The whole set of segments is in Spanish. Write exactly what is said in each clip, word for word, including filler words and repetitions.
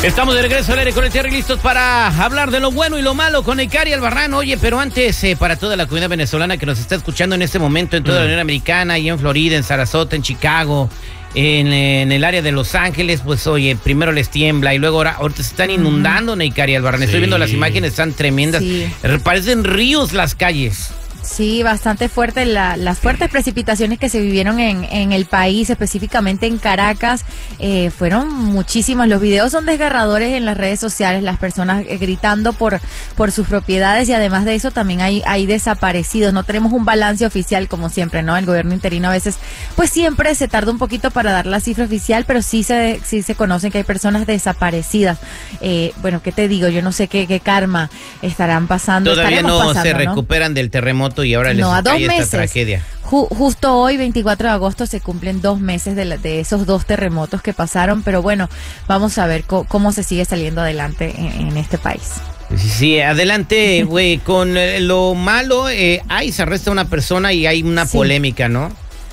Estamos de regreso al aire con el Terry, listos para hablar de lo bueno y lo malo con el Cari Albarrán. Oye, pero antes, eh, para toda la comunidad venezolana que nos está escuchando en este momento en toda mm. la Unión Americana, y en Florida, en Sarasota, en Chicago, en, en el área de Los Ángeles, pues oye, primero les tiembla y luego ahora, ahorita se están inundando, mm. Cari Albarrán. Sí. Estoy viendo las imágenes, están tremendas. Sí. Parecen ríos las calles. Sí, bastante fuerte la, las fuertes precipitaciones que se vivieron en, en el país, específicamente en Caracas, eh, fueron muchísimas. Los videos son desgarradores en las redes sociales, las personas eh, gritando por, por sus propiedades, y además de eso también hay, hay desaparecidos. No tenemos un balance oficial como siempre, ¿no? El gobierno interino a veces, pues siempre se tarda un poquito para dar la cifra oficial, pero sí se, sí se conocen que hay personas desaparecidas. Eh, bueno, ¿qué te digo? Yo no sé qué, qué karma estarán pasando. Todavía no pasando, se recuperan, ¿no?, del terremoto. Y ahora les no, a dos esta meses. Tragedia. Ju justo hoy, veinticuatro de agosto, se cumplen dos meses de, la, de esos dos terremotos que pasaron, pero bueno, vamos a ver cómo se sigue saliendo adelante en, en este país. Sí, sí, adelante, güey. Con lo malo, eh, ahí se arresta una persona y hay una sí. polémica, ¿no?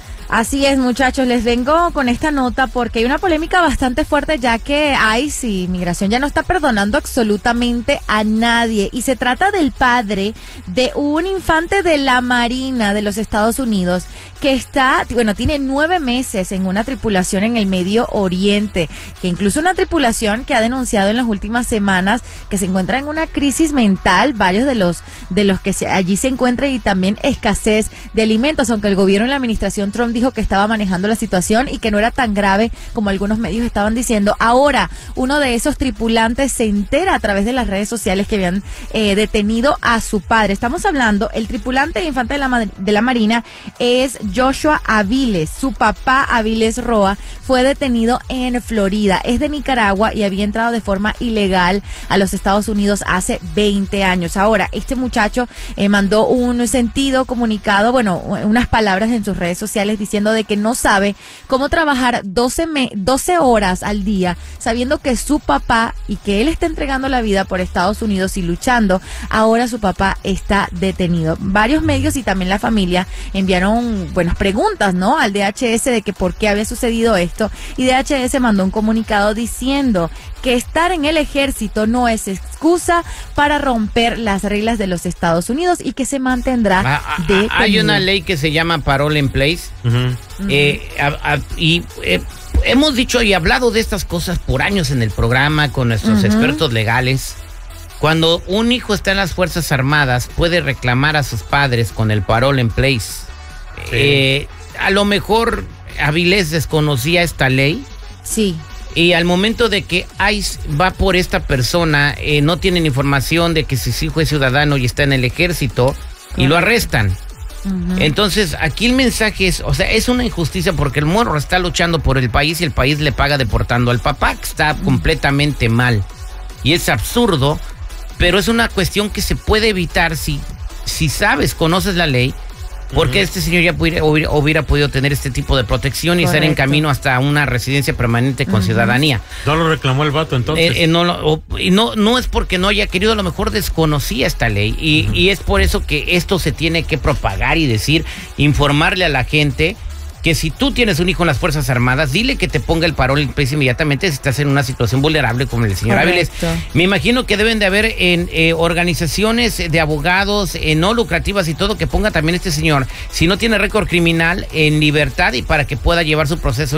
Así es, muchachos, les vengo con esta nota porque hay una polémica bastante fuerte, ya que ICE y Migración ya no está perdonando absolutamente a nadie, y se trata del padre de un infante de la Marina de los Estados Unidos que está, bueno, tiene nueve meses en una tripulación en el Medio Oriente, que incluso una tripulación que ha denunciado en las últimas semanas que se encuentra en una crisis mental, varios de los de los que se, allí se encuentran, y también escasez de alimentos, aunque el gobierno y la administración Trump dijo que estaba manejando la situación y que no era tan grave como algunos medios estaban diciendo. Ahora, uno de esos tripulantes se entera a través de las redes sociales que habían eh, detenido a su padre. Estamos hablando, el tripulante de infante de la, de la Marina es Joshua Aviles. Su papá, Aviles Roa, fue detenido en Florida. Es de Nicaragua y había entrado de forma ilegal a los Estados Unidos hace veinte años. Ahora, este muchacho eh, mandó un sentido comunicado, bueno, unas palabras en sus redes sociales diciendo de que no sabe cómo trabajar doce, me, doce horas al día, sabiendo que su papá, y que él está entregando la vida por Estados Unidos y luchando, ahora su papá está detenido. Varios medios y también la familia enviaron buenas preguntas, ¿no?, al D H S de que por qué había sucedido esto, y D H S mandó un comunicado diciendo que estar en el ejército no es excusa para romper las reglas de los Estados Unidos y que se mantendrá ah, detenido. Hay una ley que se llama Parole in Place. Uh-huh. eh, a, a, y eh, hemos dicho y hablado de estas cosas por años en el programa con nuestros uh-huh. expertos legales. Cuando un hijo está en las Fuerzas Armadas, puede reclamar a sus padres con el Parole in Place. Sí. Eh, a lo mejor Avilés desconocía esta ley. Sí. Y al momento de que ICE va por esta persona, eh, no tienen información de que su hijo es ciudadano y está en el ejército, correcto, y lo arrestan. Uh-huh. Entonces, aquí el mensaje es, o sea, es una injusticia porque el morro está luchando por el país y el país le paga deportando al papá, que está uh-huh. completamente mal. Y es absurdo, pero es una cuestión que se puede evitar si, si sabes, conoces la ley. Porque uh-huh. este señor ya pudiera, hubiera, hubiera podido tener este tipo de protección y correcto, estar en camino hasta una residencia permanente con uh-huh. ciudadanía. ¿No lo reclamó el vato entonces? Eh, eh, no, lo, y no, no es porque no haya querido, a lo mejor desconocía esta ley. Y, uh-huh. y es por eso que esto se tiene que propagar y decir, informarle a la gente que si tú tienes un hijo en las Fuerzas Armadas, dile que te ponga el Parole in Place inmediatamente si estás en una situación vulnerable como el señor Avilés. Me imagino que deben de haber en eh, organizaciones de abogados eh, no lucrativas y todo, que ponga también este señor, si no tiene récord criminal, en libertad, y para que pueda llevar su proceso